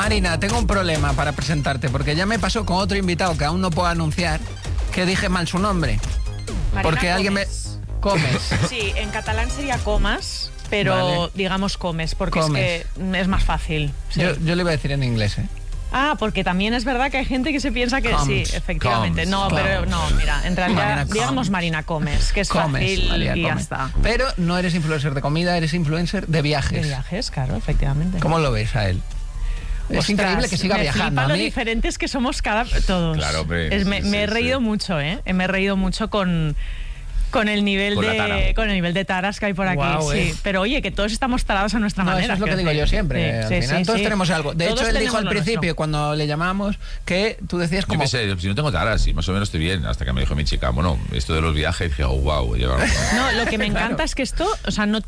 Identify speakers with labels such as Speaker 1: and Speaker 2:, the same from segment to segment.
Speaker 1: Marina, tengo un problema para presentarte, porque ya me pasó con otro invitado que aún no puedo anunciar, que dije mal su nombre.
Speaker 2: Marina
Speaker 1: Porque alguien me... Comes.
Speaker 2: Sí, en catalán sería comas, pero
Speaker 1: Vale.
Speaker 2: digamos comes, porque
Speaker 1: Comes.
Speaker 2: es que es más fácil. Sí.
Speaker 1: Yo le iba a decir en inglés, ¿eh?
Speaker 2: Ah, porque también es verdad que hay gente que se piensa que
Speaker 1: Comes.
Speaker 2: sí, efectivamente.
Speaker 3: Comes.
Speaker 2: No, pero no, mira, en realidad,
Speaker 1: Marina
Speaker 2: digamos
Speaker 1: comes.
Speaker 2: Marina comes, que es
Speaker 1: Comes,
Speaker 2: fácil
Speaker 1: María,
Speaker 2: y ya
Speaker 1: comes.
Speaker 2: está.
Speaker 1: Pero no eres influencer de comida, eres influencer de viajes.
Speaker 2: De viajes, claro, efectivamente.
Speaker 1: ¿Cómo lo ves a él? Es
Speaker 2: Ostras,
Speaker 1: increíble que siga
Speaker 2: me
Speaker 1: viajando.
Speaker 2: flipa
Speaker 1: A
Speaker 2: lo
Speaker 1: mí,
Speaker 2: diferentes que somos todos.
Speaker 3: Claro, hombre,
Speaker 2: Me he reído mucho, ¿eh? Me he reído mucho con el nivel
Speaker 3: Con la tara.
Speaker 2: con el nivel de taras que hay por aquí.
Speaker 1: Guau,
Speaker 2: sí. Pero oye, que todos estamos tarados a nuestra
Speaker 1: no,
Speaker 2: manera.
Speaker 1: eso es lo que
Speaker 2: quiero
Speaker 1: digo yo
Speaker 2: decir.
Speaker 1: siempre.
Speaker 2: Sí,
Speaker 1: Al
Speaker 2: sí,
Speaker 1: final
Speaker 2: sí,
Speaker 1: todos
Speaker 2: sí.
Speaker 1: tenemos algo. De
Speaker 2: Todos
Speaker 1: hecho, él dijo
Speaker 2: tenemos
Speaker 1: al
Speaker 2: lo
Speaker 1: principio,
Speaker 2: nuestro.
Speaker 1: cuando le llamamos, que tú decías
Speaker 3: Yo
Speaker 1: como...
Speaker 3: qué sé, si no tengo taras, sí, más o menos estoy bien. Hasta que me dijo mi chica, bueno, esto de los viajes, dije, oh, wow.
Speaker 2: No, lo que me encanta
Speaker 1: Claro.
Speaker 2: es que esto, o sea, no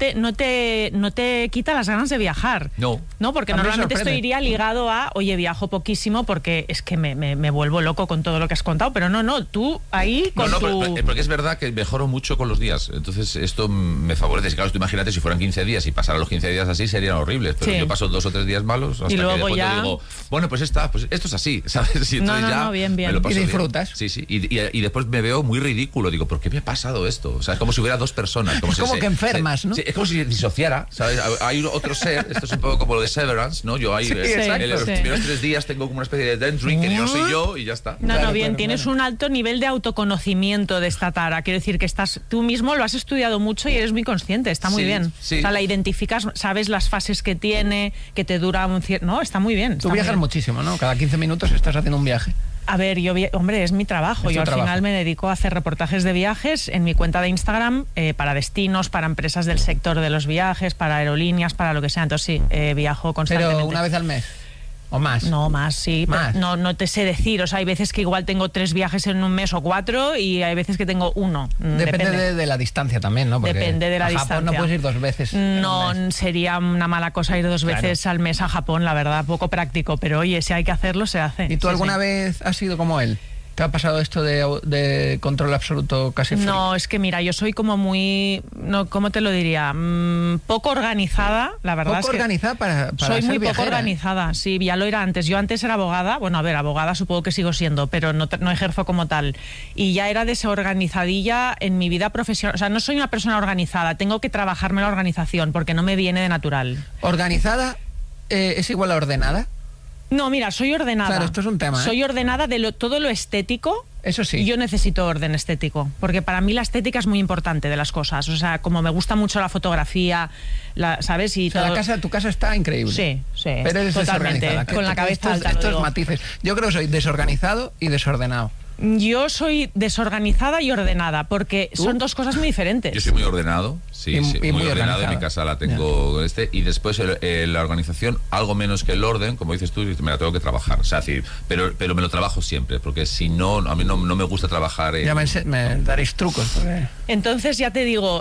Speaker 2: te quita las ganas de viajar.
Speaker 3: No.
Speaker 2: No, porque
Speaker 1: A mí me
Speaker 2: normalmente esto
Speaker 1: sorprende.
Speaker 2: iría ligado a, oye, viajo poquísimo porque es que me vuelvo loco con todo lo que has contado, pero no, tú ahí con
Speaker 3: No,
Speaker 2: tu...
Speaker 3: porque es verdad que mejoro mucho con los días. Entonces, esto me favorece. Claro, tú imagínate si fueran 15 días y pasara los 15 días así, serían horribles. Pero
Speaker 2: Sí.
Speaker 3: yo paso 2 o 3 días malos hasta
Speaker 2: Y luego
Speaker 3: que después
Speaker 2: ya-
Speaker 3: te digo, bueno, pues esto es así, ¿sabes? Y entonces
Speaker 2: No,
Speaker 3: ya
Speaker 2: bien, bien.
Speaker 3: me lo paso
Speaker 1: Y
Speaker 3: bien.
Speaker 1: disfrutas.
Speaker 3: Sí, sí. Y después me veo muy ridículo. Digo, ¿por qué me ha pasado esto? O sea, es como si hubiera dos personas.
Speaker 1: Es como que enfermas, ¿no?
Speaker 3: Sí, es como si disociara, ¿sabes? Hay otro ser, esto es un poco como lo de Severance, ¿no? Yo ahí,
Speaker 1: Sí, exacto.
Speaker 3: en los
Speaker 2: Sí.
Speaker 3: primeros 3 días tengo como una especie de daydream que yo no soy yo y ya está.
Speaker 2: No,
Speaker 1: Claro,
Speaker 2: bien,
Speaker 1: claro,
Speaker 2: tienes
Speaker 1: claro.
Speaker 2: un alto nivel de autoconocimiento de esta tara. Quiero decir que tú mismo lo has estudiado mucho y eres muy consciente, está muy
Speaker 3: Sí,
Speaker 2: bien.
Speaker 3: sí.
Speaker 2: O sea, la identificas, sabes las fases que tiene, que te dura un cierto... No, está muy bien.
Speaker 1: Tú
Speaker 2: está muy
Speaker 1: viajas
Speaker 2: bien.
Speaker 1: muchísimo, ¿no? Cada 15 minutos estás haciendo un viaje.
Speaker 2: A ver, hombre, es mi trabajo.
Speaker 1: Es
Speaker 2: Yo
Speaker 1: tu
Speaker 2: al
Speaker 1: trabajo.
Speaker 2: final me dedico a hacer reportajes de viajes en mi cuenta de Instagram para destinos, para empresas del sector de los viajes, para aerolíneas, para lo que sea. Entonces sí, viajo constantemente.
Speaker 1: Pero una vez al mes. ¿O más?
Speaker 2: No, más, sí.
Speaker 1: Más.
Speaker 2: Pero no te sé decir. O sea, hay veces que igual tengo 3 viajes en un mes o 4 y hay veces que tengo 1.
Speaker 1: Depende de la distancia también, ¿no? Porque
Speaker 2: Depende de la
Speaker 1: a Japón
Speaker 2: distancia.
Speaker 1: no puedes ir 2 veces. en un
Speaker 2: No,
Speaker 1: mes.
Speaker 2: sería una mala cosa ir 2
Speaker 1: Claro.
Speaker 2: veces al mes a Japón, la verdad. Poco práctico. Pero oye, si hay que hacerlo, se hace.
Speaker 1: ¿Y tú
Speaker 2: Sí,
Speaker 1: alguna
Speaker 2: sí.
Speaker 1: vez has sido como él? ¿Te ha pasado esto de control absoluto casi free?
Speaker 2: No, es que mira, yo soy como muy, no, ¿cómo te lo diría? Poco organizada, la verdad
Speaker 1: Poco
Speaker 2: es que
Speaker 1: organizada para
Speaker 2: soy
Speaker 1: ser
Speaker 2: muy poco
Speaker 1: viajera, ¿eh?
Speaker 2: organizada, sí, ya lo era antes. Yo antes era abogada, bueno, a ver, abogada supongo que sigo siendo, pero no ejerzo como tal. Y ya era desorganizadilla en mi vida profesional. O sea, no soy una persona organizada, tengo que trabajarme la organización porque no me viene de natural.
Speaker 1: ¿Organizada es igual a ordenada?
Speaker 2: No, mira, soy ordenada.
Speaker 1: Claro, esto es un tema, ¿eh?
Speaker 2: Soy ordenada de todo lo estético.
Speaker 1: Eso sí.
Speaker 2: Yo necesito orden estético, porque para mí la estética es muy importante de las cosas. O sea, como me gusta mucho la fotografía, ¿sabes? Y
Speaker 1: O sea,
Speaker 2: todo...
Speaker 1: tu casa está increíble.
Speaker 2: Sí, sí.
Speaker 1: Pero eres
Speaker 2: totalmente.
Speaker 1: desorganizada.
Speaker 2: Con la cabeza alta. lo
Speaker 1: Estos
Speaker 2: digo.
Speaker 1: matices. Yo creo que soy desorganizado y desordenado.
Speaker 2: Yo soy desorganizada y ordenada, porque
Speaker 1: ¿Tú?
Speaker 2: son dos cosas muy diferentes.
Speaker 3: Yo soy muy ordenado, sí,
Speaker 1: Y
Speaker 3: sí,
Speaker 1: muy
Speaker 3: muy ordenado. En
Speaker 1: organizado.
Speaker 3: mi casa la tengo y después la organización, algo menos que el orden, como dices tú, me la tengo que trabajar. O sea, sí, pero me lo trabajo siempre, porque si no, a mí no me gusta trabajar.
Speaker 1: Ya me daréis trucos. Porque...
Speaker 2: Entonces, ya te digo,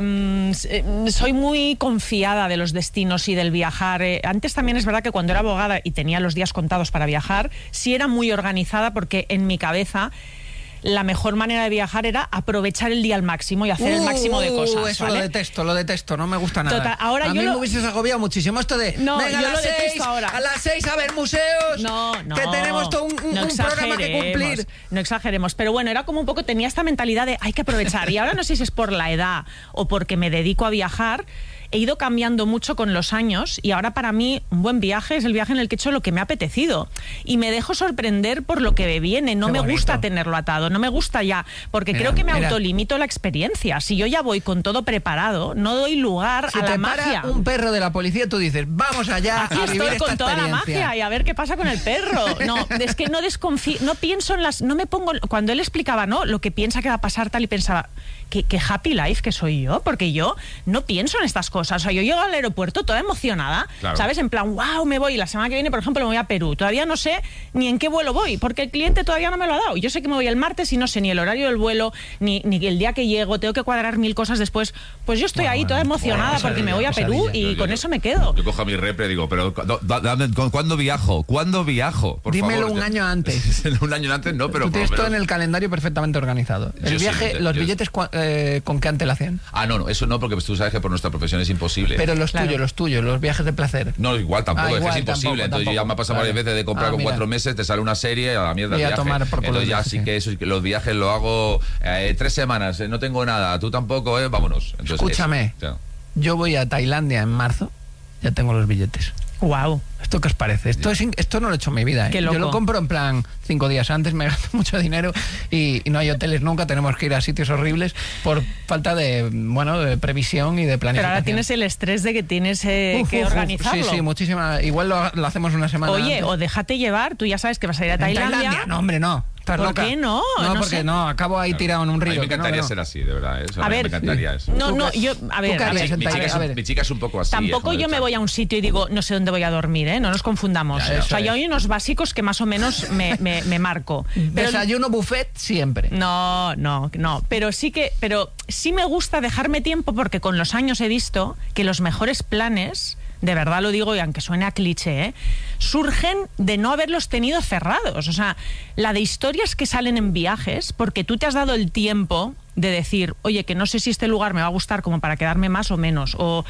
Speaker 2: soy muy confiada de los destinos y del viajar. Antes también es verdad que cuando era abogada y tenía los días contados para viajar, sí era muy organizada porque en mi cabeza la mejor manera de viajar era aprovechar el día al máximo y hacer el máximo de cosas.
Speaker 1: Eso
Speaker 2: ¿vale?
Speaker 1: lo detesto, no me gusta nada.
Speaker 2: Total, ahora
Speaker 1: a
Speaker 2: yo
Speaker 1: mí
Speaker 2: lo-
Speaker 1: me hubieses agobiado muchísimo esto de,
Speaker 2: No,
Speaker 1: venga,
Speaker 2: yo
Speaker 1: a
Speaker 2: lo
Speaker 1: las
Speaker 2: detesto
Speaker 1: 6,
Speaker 2: ahora.
Speaker 1: a las 6 a ver museos,
Speaker 2: No,
Speaker 1: que tenemos todo un programa que cumplir.
Speaker 2: No exageremos, pero bueno, era como un poco, tenía esta mentalidad de hay que aprovechar. Y ahora no sé si es por la edad o porque me dedico a viajar, he ido cambiando mucho con los años y ahora para mí un buen viaje es el viaje en el que he hecho lo que me ha apetecido y me dejo sorprender por lo que me viene. No
Speaker 1: Qué
Speaker 2: me
Speaker 1: bonito.
Speaker 2: gusta tenerlo atado, no me gusta ya, porque
Speaker 1: Mira,
Speaker 2: creo que me
Speaker 1: mira.
Speaker 2: autolimito la experiencia. Si yo ya voy con todo preparado, no doy lugar
Speaker 1: Si
Speaker 2: a
Speaker 1: te
Speaker 2: la
Speaker 1: para
Speaker 2: magia.
Speaker 1: un perro de la policía, tú dices, vamos allá
Speaker 2: Aquí
Speaker 1: a vivir
Speaker 2: estoy
Speaker 1: esta
Speaker 2: con toda la
Speaker 1: experiencia.
Speaker 2: magia y a ver qué pasa con el perro. No, es que no desconfío, no pienso en las, no me pongo, cuando él explicaba, ¿no? Lo que piensa que va a pasar tal y pensaba, qué happy life que soy yo, porque yo no pienso en estas cosas. O sea, yo llego al aeropuerto toda emocionada,
Speaker 3: Claro.
Speaker 2: ¿sabes? En plan, wow, me voy. Y la semana que viene, por ejemplo, me voy a Perú. Todavía no sé ni en qué vuelo voy, porque el cliente todavía no me lo ha dado. Yo sé que me voy el martes y no sé ni el horario del vuelo, ni el día que llego, tengo que cuadrar 1000 cosas después. Pues yo estoy ahí toda emocionada
Speaker 1: bueno,
Speaker 2: porque me voy a
Speaker 1: maravilla,
Speaker 2: Perú y
Speaker 3: Yo-
Speaker 2: con eso me quedo.
Speaker 3: Yo cojo a mi repre y digo, pero ¿cuándo viajo? ¿Cuándo viajo? Por
Speaker 1: Dímelo
Speaker 3: favor.
Speaker 1: un año antes.
Speaker 3: Un año antes no, pero...
Speaker 1: Tú tienes
Speaker 3: pero-
Speaker 1: todo en el calendario perfectamente organizado. El
Speaker 3: Yo sí,
Speaker 1: viaje,
Speaker 3: yo-
Speaker 1: los
Speaker 3: yo-
Speaker 1: billetes, ¿con qué antelación?
Speaker 3: Ah, no, eso no, porque tú sabes que por nuestra profesión es es imposible.
Speaker 1: Pero los tuyos, los viajes de placer.
Speaker 3: No, igual tampoco,
Speaker 1: igual,
Speaker 3: es que es imposible.
Speaker 1: tampoco,
Speaker 3: Entonces ya me ha pasado varias veces de comprar con 4 meses, te sale una serie, a la mierda el
Speaker 1: Y a
Speaker 3: viaje.
Speaker 1: tomar por culo
Speaker 3: Entonces ya
Speaker 1: viajes,
Speaker 3: sí
Speaker 1: sí.
Speaker 3: que eso, que los viajes lo hago 3 semanas, no tengo nada, tú tampoco, vámonos. Entonces,
Speaker 1: Escúchame, yo voy a Tailandia en marzo, ya tengo los billetes.
Speaker 2: Wow.
Speaker 1: ¿Esto qué os parece? Esto no lo he hecho en mi vida.
Speaker 2: Qué loco.
Speaker 1: Yo lo compro en plan 5 días antes, me gasto mucho dinero y no hay hoteles nunca, tenemos que ir a sitios horribles por falta de previsión y de planificación.
Speaker 2: Pero ahora tienes el estrés de que tienes que organizarlo.
Speaker 1: Sí, muchísima. Igual lo hacemos una semana
Speaker 2: Oye,
Speaker 1: antes.
Speaker 2: o déjate llevar, tú ya sabes que vas a ir a Tailandia.
Speaker 1: No, hombre, no. ¿Estás
Speaker 2: ¿Por
Speaker 1: loca?
Speaker 2: qué no?
Speaker 1: No,
Speaker 2: No
Speaker 1: porque
Speaker 2: sé.
Speaker 1: no, acabo ahí tirado en un río.
Speaker 3: A mí me
Speaker 1: que
Speaker 3: encantaría
Speaker 1: no.
Speaker 3: ser así, de verdad. Eso,
Speaker 2: A ver,
Speaker 3: me encantaría eso.
Speaker 2: No, yo, a ver,
Speaker 1: ¿Tú qué harías en
Speaker 3: Mi
Speaker 1: Tailandia? A ver.
Speaker 3: mi chica es un poco así.
Speaker 2: tampoco yo me voy a un sitio y digo, no sé dónde voy a dormir, ¿eh? No nos confundamos.
Speaker 3: Ya,
Speaker 2: O sea,
Speaker 1: eso
Speaker 2: yo
Speaker 1: es.
Speaker 2: hay unos básicos que más o menos me marco. Pero
Speaker 1: Desayuno buffet siempre.
Speaker 2: no, pero sí me gusta dejarme tiempo porque con los años he visto que los mejores planes, de verdad lo digo y aunque suene a cliché, surgen de no haberlos tenido cerrados. O sea, la de historias que salen en viajes porque tú te has dado el tiempo de decir, oye, que no sé si este lugar me va a gustar como para quedarme más o menos, o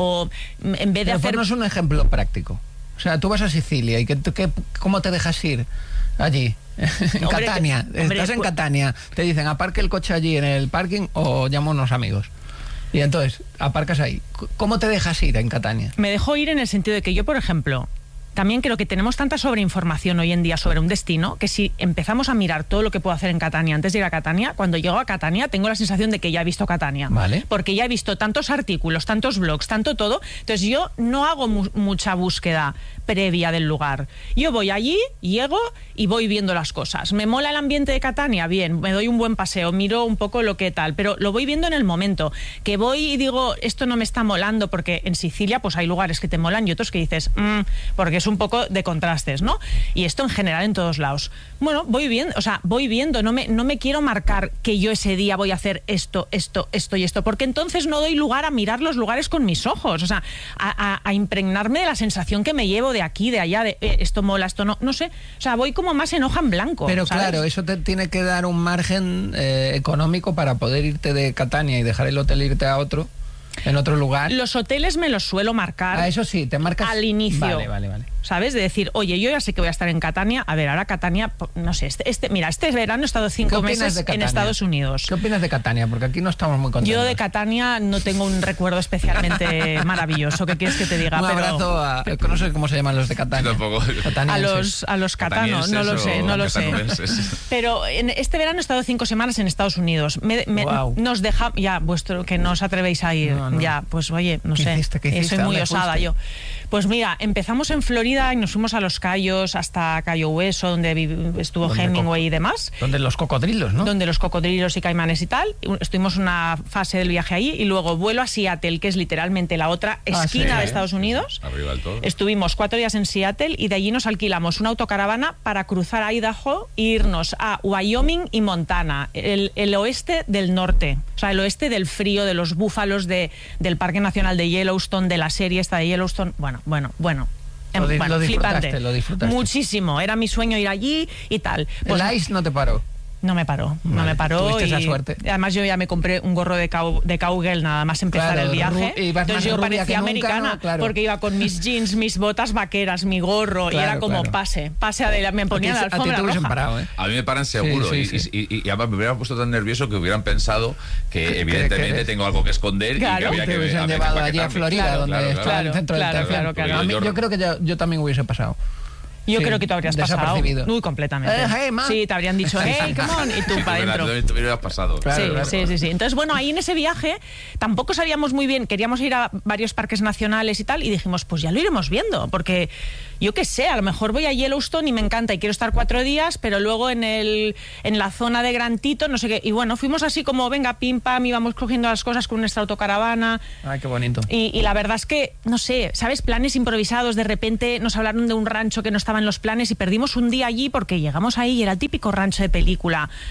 Speaker 2: en vez de
Speaker 1: Pero
Speaker 2: hacer...
Speaker 1: ponnos un ejemplo práctico. O sea, tú vas a Sicilia y ¿cómo te dejas ir allí? En
Speaker 2: Hombre,
Speaker 1: Catania. Estás en Catania. Te dicen, aparque el coche allí en el parking o llamo a unos amigos. Y entonces, aparcas ahí. ¿Cómo te dejas ir en Catania?
Speaker 2: Me dejó ir en el sentido de que yo, por ejemplo, también creo que tenemos tanta sobreinformación hoy en día sobre un destino que si empezamos a mirar todo lo que puedo hacer en Catania antes de ir a Catania, cuando llego a Catania tengo la sensación de que ya he visto Catania.
Speaker 1: Vale.
Speaker 2: Porque ya he visto tantos artículos, tantos blogs, tanto todo. Entonces yo no hago mucha búsqueda previa del lugar. Yo voy allí, llego y voy viendo las cosas. ¿Me mola el ambiente de Catania? Bien, me doy un buen paseo, miro un poco lo que tal, pero lo voy viendo en el momento. Que voy y digo, esto no me está molando, porque en Sicilia pues hay lugares que te molan y otros que dices, porque es un poco de contrastes, ¿no? Y esto en general en todos lados. Bueno, voy viendo, no me quiero marcar que yo ese día voy a hacer esto y esto, porque entonces no doy lugar a mirar los lugares con mis ojos, o sea, a impregnarme de la sensación que me llevo de aquí, de allá, de esto mola, esto no sé. O sea, voy como más en hoja en blanco.
Speaker 1: Pero
Speaker 2: ¿sabes?
Speaker 1: claro, eso te tiene que dar un margen económico para poder irte de Catania y dejar el hotel e irte a otro, en otro lugar.
Speaker 2: Los hoteles me los suelo marcar.
Speaker 1: Eso sí, te marcas
Speaker 2: al inicio.
Speaker 1: Vale.
Speaker 2: ¿Sabes? De decir, oye, yo ya sé que voy a estar en Catania. A ver, ahora Catania, no sé, mira, este verano he estado 5 meses en Estados Unidos.
Speaker 1: ¿Qué opinas de Catania? Porque aquí no estamos muy contentos.
Speaker 2: Yo de Catania no tengo un recuerdo especialmente maravilloso. ¿Qué quieres que te diga?
Speaker 1: Un abrazo a... No sé cómo se llaman los de Catania.
Speaker 3: Tampoco.
Speaker 2: A los catanos, no lo sé. Pero en este verano he estado 5 semanas en Estados Unidos.
Speaker 1: Wow.
Speaker 2: Nos deja, ya, vuestro, que no os atrevéis a ir.
Speaker 1: No.
Speaker 2: Ya, pues oye, no
Speaker 1: ¿Qué
Speaker 2: sé.
Speaker 1: hiciste?
Speaker 2: Soy muy
Speaker 1: ¿Dónde
Speaker 2: osada
Speaker 1: fuiste?
Speaker 2: yo. Pues mira, empezamos en Florida y nos fuimos a Los Cayos, hasta Cayo Hueso, donde estuvo Hemingway y demás.
Speaker 1: Donde los cocodrilos, ¿no?
Speaker 2: Donde los cocodrilos y caimanes y tal. Estuvimos una fase del viaje allí y luego vuelo a Seattle, que es literalmente la otra esquina de Estados Unidos.
Speaker 3: Arriba del todo.
Speaker 2: Estuvimos 4 días en Seattle y de allí nos alquilamos una autocaravana para cruzar Idaho e irnos a Wyoming y Montana, el oeste del norte, o sea, el oeste del frío, de los búfalos del Parque Nacional de Yellowstone, de la serie esta de Yellowstone. Bueno.
Speaker 1: Lo disfrutaste,
Speaker 2: flipante.
Speaker 1: lo disfrutaste.
Speaker 2: Muchísimo. Era mi sueño ir allí y tal. Pues,
Speaker 1: el ICE no te paró.
Speaker 2: no me paró.
Speaker 1: Tuviste esa
Speaker 2: y
Speaker 1: suerte.
Speaker 2: además yo ya me compré un gorro de cowgirl nada más empezar el viaje.
Speaker 1: Entonces
Speaker 2: yo parecía americana, porque iba con mis jeans, mis botas vaqueras, mi gorro, y era como pase adelante, me ponían la alfombra roja.
Speaker 1: Parado, ¿eh?
Speaker 3: A mí me paran seguro.
Speaker 1: Sí.
Speaker 3: Y además me hubieran puesto tan nervioso que hubieran pensado que evidentemente tengo algo que esconder.
Speaker 2: Claro.
Speaker 3: Y que había
Speaker 1: Te hubiesen llevado allí a Florida, donde está el centro del tercer.
Speaker 2: Claro.
Speaker 1: A mí, yo creo que yo también hubiese pasado.
Speaker 2: Yo creo que tú habrías pasado muy completamente.
Speaker 1: Hey, man.
Speaker 2: Sí, te habrían dicho, hey, come on, y tú para adentro.
Speaker 3: Tú hubieras pasado.
Speaker 2: Sí. Entonces, bueno, ahí en ese viaje tampoco sabíamos muy bien, queríamos ir a varios parques nacionales y tal, y dijimos, pues ya lo iremos viendo, porque yo qué sé, a lo mejor voy a Yellowstone y me encanta y quiero estar 4 días, pero luego en la zona de Gran Tito, no sé qué, y bueno, fuimos así como, venga, pim, pam, íbamos cogiendo las cosas con nuestra autocaravana.
Speaker 1: Ay, qué bonito.
Speaker 2: Y la verdad es que, no sé, ¿sabes? Planes improvisados, de repente nos hablaron de un rancho que no estaba en los planes y perdimos un día allí porque llegamos ahí y era el típico rancho de película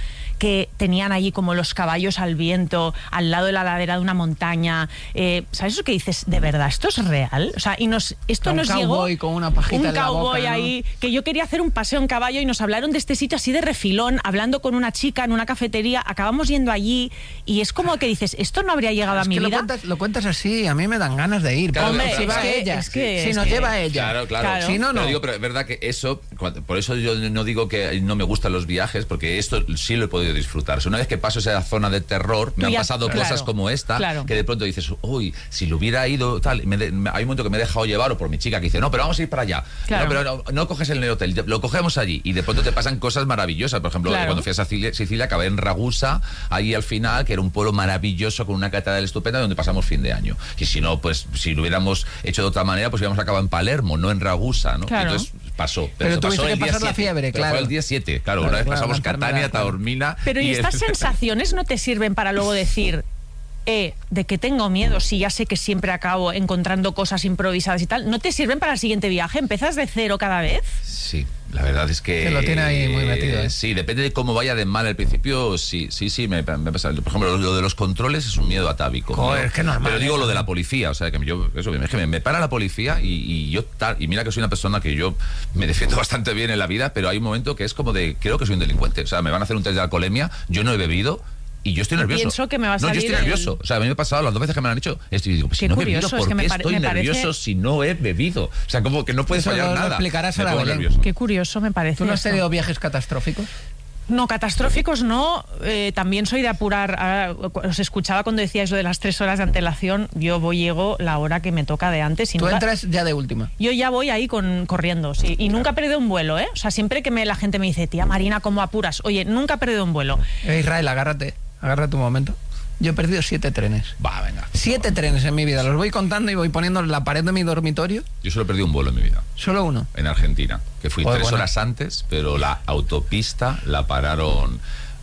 Speaker 2: que tenían allí como los caballos al viento, al lado de la ladera de una montaña. ¿Sabes eso que dices? ¿De verdad esto es real? O sea, esto nos llegó...
Speaker 1: con una pajita
Speaker 2: un
Speaker 1: en la
Speaker 2: cowboy
Speaker 1: boca, ¿no?
Speaker 2: ahí, que yo quería hacer un paseo en caballo y nos hablaron de este sitio así de refilón, hablando con una chica en una cafetería, acabamos yendo allí y es como que dices, esto no habría llegado a mi vida.
Speaker 1: Lo cuentas así, a mí me dan ganas de ir.
Speaker 3: Claro,
Speaker 1: Hombre, si va ella, si nos lleva ella.
Speaker 3: Claro.
Speaker 1: Si no, no.
Speaker 3: Pero es verdad que eso, por eso yo no digo que no me gustan los viajes, porque esto sí lo he podido disfrutar. O sea, una vez que paso esa zona de terror, me han pasado cosas como esta, que de pronto dices, uy, si lo hubiera ido, tal. Hay un momento que me he dejado llevar, o por mi chica que dice, no, pero vamos a ir para allá.
Speaker 2: Claro.
Speaker 3: No, pero no coges el hotel, lo cogemos allí. Y de pronto te pasan cosas maravillosas. Por ejemplo, cuando fui a Sicilia, acabé en Ragusa, ahí al final, que era un pueblo maravilloso con una catedral estupenda donde pasamos fin de año. Y si no, pues si lo hubiéramos hecho de otra manera, pues hubiéramos acabado en Palermo, no en Ragusa, ¿no?
Speaker 2: Claro.
Speaker 3: Entonces pasó.
Speaker 1: Pero tuviste que pasar la
Speaker 3: 7,
Speaker 1: fiebre, claro.
Speaker 3: Fue el día 7, claro. Una vez pasamos Catania, Taormina...
Speaker 2: Pero ¿y estas sensaciones no te sirven para luego decir... de que tengo miedo, si ya sé que siempre acabo encontrando cosas improvisadas y tal, ¿no te sirven para el siguiente viaje? ¿Empiezas de cero cada vez?
Speaker 3: Sí, la verdad es que...
Speaker 1: Se lo tiene ahí muy metido, ¿eh?
Speaker 3: Sí, depende de cómo vaya de mal al principio, sí, me pasa. Por ejemplo, lo de los controles es un miedo atávico.
Speaker 1: Joder, es que normal.
Speaker 3: Pero digo lo de la policía, o sea, que me para la policía y mira que soy una persona que yo me defiendo bastante bien en la vida, pero hay un momento que es como de, creo que soy un delincuente. O sea, me van a hacer un test de alcoholemia, yo no he bebido, y yo estoy nervioso.
Speaker 2: Pienso que me va a salir
Speaker 3: yo estoy nervioso. O sea, a mí me ha pasado las 2 veces que me lo han dicho. Digo, pues si no he bebido, ¿por qué estoy nervioso si no he bebido? O sea, como que no puedes fallar nada.
Speaker 1: Lo explicarás a la Belén.
Speaker 3: Nervioso.
Speaker 2: Qué curioso me parece.
Speaker 1: ¿Tú no has tenido viajes catastróficos?
Speaker 2: No, catastróficos no. También soy de apurar. Ahora, os escuchaba cuando decíais lo de las 3 horas de antelación. Yo llego la hora que me toca de antes. Y
Speaker 1: ¿Tú entras ya de última?
Speaker 2: Yo ya voy ahí corriendo, sí. Y nunca he perdido un vuelo, ¿eh? O sea, siempre que la gente me dice, tía Marina, ¿cómo apuras? Oye, nunca he perdido un vuelo.
Speaker 1: Israel, agárrate un momento. Yo he perdido 7 trenes.
Speaker 3: Va, venga.
Speaker 1: 7 trenes en mi vida. Los voy contando y voy poniendo en la pared de mi dormitorio.
Speaker 3: Yo solo he perdido un vuelo en mi vida.
Speaker 1: ¿Solo uno?
Speaker 3: En Argentina, que fui 3 horas antes, pero la autopista la pararon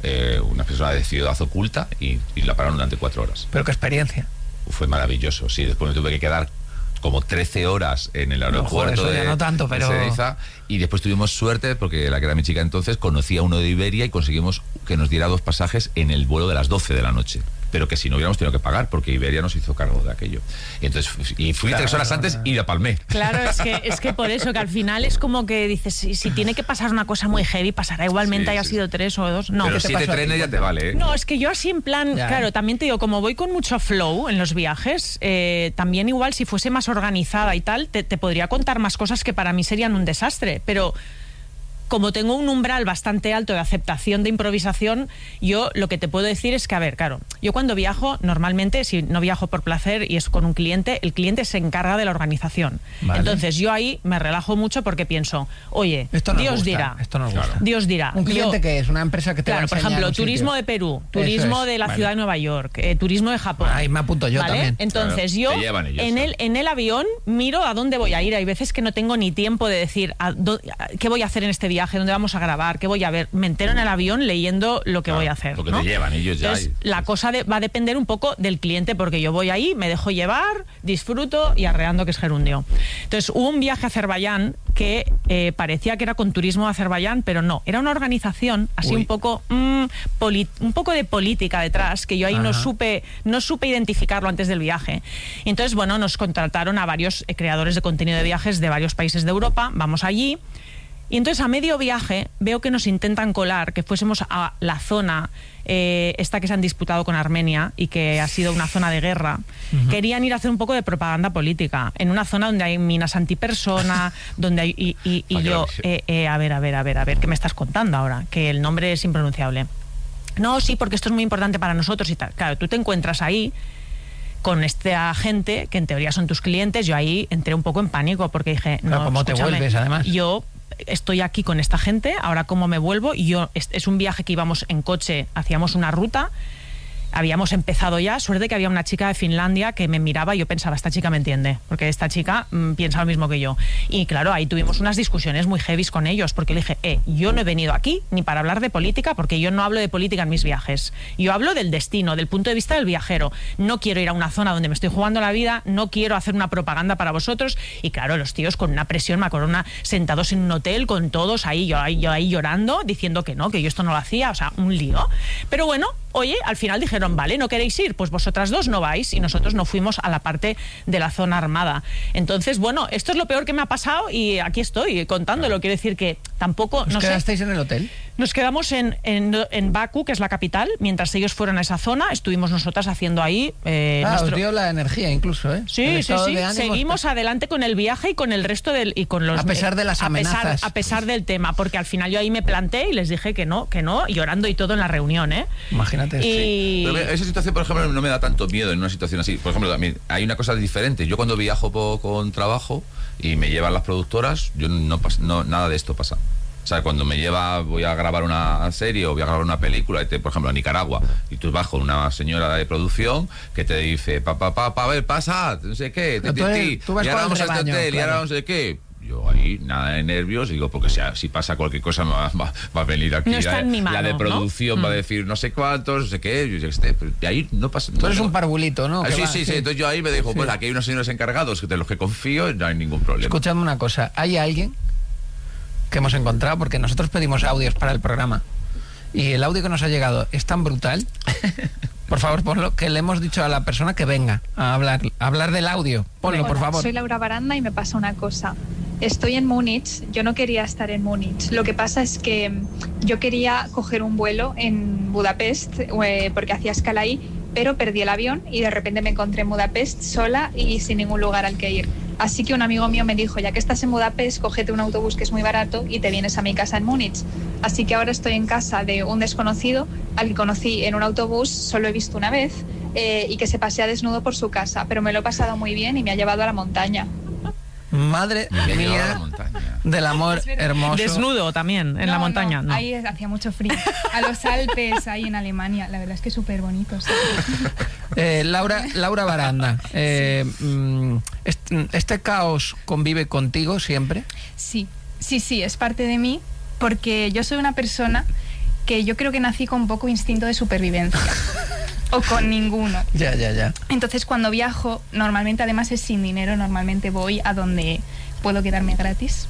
Speaker 3: una persona de Ciudad Oculta y la pararon durante 4 horas.
Speaker 1: Pero qué experiencia.
Speaker 3: Fue maravilloso, sí. Después me tuve que quedar como 13 horas en el aeropuerto
Speaker 1: no tanto, pero...
Speaker 3: de Ezeiza, y después tuvimos suerte porque la que era mi chica entonces conocía a uno de Iberia y conseguimos que nos diera 2 pasajes en el vuelo de las 12 de la noche, pero que si no hubiéramos tenido que pagar porque Iberia nos hizo cargo de aquello. Y entonces fui 3 horas antes y la palmé.
Speaker 2: Claro, es que por eso, que al final es como que dices, si tiene que pasar una cosa muy heavy, pasará igualmente, haya sido 3 o 2. No,
Speaker 3: pero 7 trenes ya te vale, ¿eh?
Speaker 2: No, es que yo así en plan, claro, también te digo, como voy con mucho flow en los viajes, también igual si fuese más organizada y tal, te podría contar más cosas que para mí serían un desastre, pero... Como tengo un umbral bastante alto de aceptación de improvisación, yo lo que te puedo decir es que, a ver, claro, yo cuando viajo, normalmente, si no viajo por placer y es con un cliente, el cliente se encarga de la organización. Vale. Entonces yo ahí me relajo mucho porque pienso, oye, Dios dirá.
Speaker 1: Esto nos gusta.
Speaker 2: Dios dirá.
Speaker 1: ¿Un cliente que es? ¿Una empresa que te va a enseñar?
Speaker 2: Por ejemplo, turismo de Perú, turismo de la ciudad de Nueva York, turismo de Japón.
Speaker 1: Ahí me apunto yo también.
Speaker 2: Entonces yo en el avión miro a dónde voy a ir. Hay veces que no tengo ni tiempo de decir qué voy a hacer en este viaje, dónde vamos a grabar, qué voy a ver. Me entero en el avión leyendo lo que voy a hacer.
Speaker 3: Porque
Speaker 2: ¿no?
Speaker 3: te llevan ellos ya.
Speaker 2: Entonces, la cosa va a depender un poco del cliente, porque yo voy ahí, me dejo llevar, disfruto y arreando que es gerundio. Entonces, hubo un viaje a Azerbaiyán que parecía que era con turismo de Azerbaiyán, pero no. Era una organización así un poco de política detrás, que yo ahí no supe identificarlo antes del viaje. Y entonces, bueno, nos contrataron a varios creadores de contenido de viajes de varios países de Europa. Vamos allí. Y entonces a medio viaje veo que nos intentan colar que fuésemos a la zona esta que se han disputado con Armenia y que ha sido una zona de guerra. Querían ir a hacer un poco de propaganda política en una zona donde hay minas antipersona, donde hay y yo a ver, ¿qué me estás contando ahora? Que el nombre es impronunciable. No, sí, porque esto es muy importante para nosotros y tal. Claro, tú te encuentras ahí con esta gente que en teoría son tus clientes. Yo ahí entré un poco en pánico porque dije, no,
Speaker 1: ¿cómo te vuelves además?
Speaker 2: Yo estoy aquí con esta gente, ahora cómo me vuelvo. Y es un viaje que íbamos en coche, hacíamos una ruta habíamos empezado ya, suerte que había una chica de Finlandia que me miraba y yo pensaba, esta chica me entiende, porque esta chica piensa lo mismo que yo. Y claro, ahí tuvimos unas discusiones muy heavies con ellos, porque le dije, yo no he venido aquí ni para hablar de política, porque yo no hablo de política en mis viajes. Yo hablo del destino, del punto de vista del viajero. No quiero ir a una zona donde me estoy jugando la vida, no quiero hacer una propaganda para vosotros. Y claro, los tíos con una presión, me acuerdo, sentados en un hotel con todos ahí, yo ahí llorando, diciendo que no, que yo esto no lo hacía, o sea, un lío. Pero bueno, oye, al final dijeron, vale, ¿no queréis ir? Pues vosotras dos no vais, y nosotros no fuimos a la parte de la zona armada. Entonces, bueno, esto es lo peor que me ha pasado y aquí estoy contándolo. Quiero decir que tampoco...
Speaker 1: ¿Os quedasteis en el hotel?
Speaker 2: Nos quedamos en Bakú, que es la capital, mientras ellos fueron a esa zona, estuvimos nosotras haciendo ahí...
Speaker 1: os dio la energía incluso, ¿eh?
Speaker 2: Sí, sí. Seguimos adelante con el viaje y con el resto del... Y con los,
Speaker 1: a pesar de las amenazas.
Speaker 2: A pesar del tema, porque al final yo ahí me planté y les dije que no, llorando y todo en la reunión, ¿eh?
Speaker 1: Imagínate.
Speaker 3: Sí. Pero esa situación, por ejemplo, no me da tanto miedo en una situación así. Por ejemplo, también hay una cosa diferente. Yo cuando viajo con trabajo y me llevan las productoras, yo nada de esto pasa. O sea, cuando voy a grabar una serie o voy a grabar una película, por ejemplo, a Nicaragua, y tú vas con una señora de producción que te dice, a ver, pasa, no sé qué,
Speaker 1: tú vas
Speaker 3: y ahora vamos a este hotel, y ahora no sé qué. Yo ahí, nada de nervios, digo, porque si pasa cualquier cosa va a venir aquí la de producción, va a decir no sé cuántos, no sé qué, y ahí no pasa.
Speaker 1: Tú eres un parvulito, ¿no?
Speaker 3: Sí, entonces yo ahí me digo, pues aquí hay unos señores encargados de los que confío y no hay ningún problema.
Speaker 1: Escuchadme una cosa, ¿hay alguien que hemos encontrado? Porque nosotros pedimos audios para el programa y el audio que nos ha llegado es tan brutal, por favor ponlo, que le hemos dicho a la persona que venga a hablar del audio. Ponlo, por favor.
Speaker 4: Soy Laura Baranda y me pasa una cosa. Estoy en Múnich, yo no quería estar en Múnich. Lo que pasa es que yo quería coger un vuelo en Budapest porque hacía escala ahí, pero perdí el avión y de repente me encontré en Budapest sola y sin ningún lugar al que ir. Así que un amigo mío me dijo, ya que estás en Budapest, cógete un autobús que es muy barato y te vienes a mi casa en Múnich. Así que ahora estoy en casa de un desconocido al que conocí en un autobús, solo he visto una vez, y que se pasea desnudo por su casa, pero me lo he pasado muy bien y me ha llevado a la montaña.
Speaker 1: Madre mía del amor hermoso.
Speaker 2: Desnudo también en la montaña. No.
Speaker 5: Ahí hacía mucho frío. A los Alpes, ahí en Alemania. La verdad es que es súper bonito. ¿Sí?
Speaker 1: Laura Baranda, ¿este caos convive contigo siempre?
Speaker 5: Sí, es parte de mí, porque yo soy una persona que yo creo que nací con poco instinto de supervivencia. O con ninguno.
Speaker 1: Ya.
Speaker 5: Entonces cuando viajo, normalmente además es sin dinero, normalmente voy a donde puedo quedarme gratis.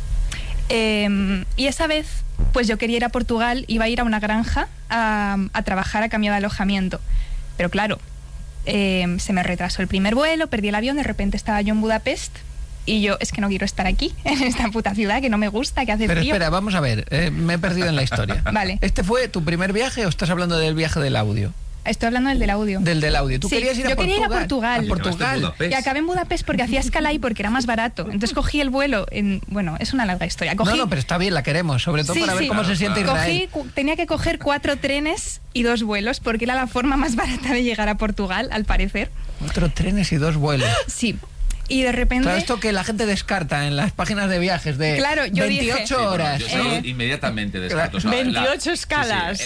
Speaker 5: Y esa vez, pues yo quería ir a Portugal, iba a ir a una granja a trabajar a cambio de alojamiento. Pero claro, se me retrasó el primer vuelo, perdí el avión, de repente estaba yo en Budapest y yo, es que no quiero estar aquí, en esta puta ciudad, que no me gusta, que hace
Speaker 1: Pero
Speaker 5: frío.
Speaker 1: Espera, vamos a ver, me he perdido en la historia.
Speaker 5: Vale.
Speaker 1: ¿Este fue tu primer viaje o estás hablando del viaje del audio?
Speaker 5: Estoy hablando del audio.
Speaker 1: Del audio. ¿Tú
Speaker 5: sí,
Speaker 1: querías ir a Portugal?
Speaker 5: Yo quería ir a Portugal.
Speaker 1: A Portugal.
Speaker 5: Y acabé en Budapest porque hacía escala ahí porque era más barato. Entonces cogí el vuelo bueno, es una larga historia.
Speaker 1: No, pero está bien, la queremos, sobre todo para ver cómo se siente Israel.
Speaker 5: Tenía que coger 4 trenes y 2 vuelos porque era la forma más barata de llegar a Portugal, al parecer.
Speaker 1: 4 trenes y 2 vuelos.
Speaker 5: Sí. Y de repente...
Speaker 1: Todo esto que la gente descarta en las páginas de viajes de
Speaker 5: claro, yo
Speaker 1: 28
Speaker 5: dije,
Speaker 1: horas.
Speaker 3: Yo inmediatamente descarto.
Speaker 2: O sea, 28 escalas.